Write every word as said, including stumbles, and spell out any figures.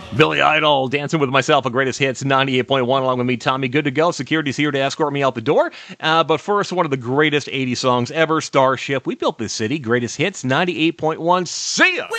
Billy Idol, Dancing With Myself, a Greatest Hits, ninety-eight point one, along with me, Tommy. Good to go. Security's here to escort me out the door. Uh, but first, one of the greatest eighties songs ever, Starship. We Built This City, Greatest Hits, ninety-eight point one. See ya!